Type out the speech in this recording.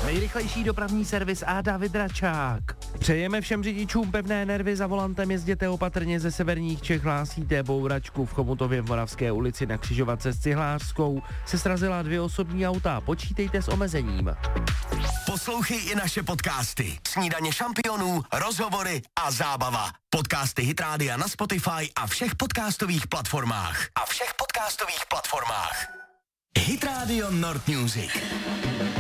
Nejrychlejší dopravní servis a David Račák. Přejeme všem řidičům pevné nervy, za volantem jezděte opatrně, ze severních Čech hlásíte bouračku v Chomutově v Moravské ulici na křižovatce s Cihlářskou. Se srazila 2 osobní auta, počítejte s omezením. Poslouchej i naše podcasty. Snídaně šampionů, rozhovory a zábava. Podcasty Hit Rádia na Spotify a všech podcastových platformách. Hit Radio Nord Music.